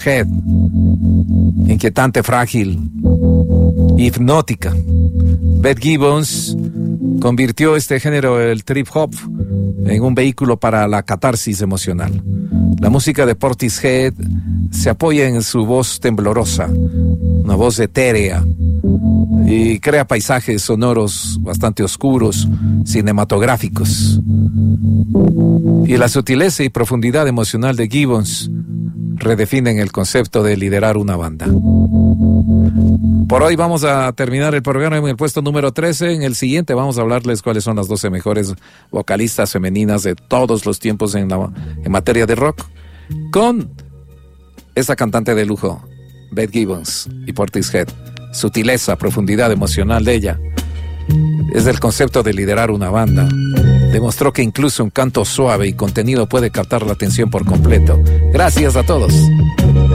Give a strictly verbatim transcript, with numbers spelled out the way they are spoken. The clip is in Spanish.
Portishead. Inquietante, frágil, hipnótica. Beth Gibbons convirtió este género, el trip hop, en un vehículo para la catarsis emocional. La música de Portishead se apoya en su voz temblorosa, una voz etérea, y crea paisajes sonoros bastante oscuros, cinematográficos. Y la sutileza y profundidad emocional de Gibbons redefinen el concepto de liderar una banda. Por hoy vamos a terminar el programa en el puesto número trece. En el siguiente vamos a hablarles cuáles son las doce mejores vocalistas femeninas de todos los tiempos en, la, en materia de rock, con esta cantante de lujo, Beth Gibbons y Portishead. Sutileza, profundidad emocional de ella. Es el concepto de liderar una banda. Demostró que incluso un canto suave y contenido puede captar la atención por completo. Gracias a todos.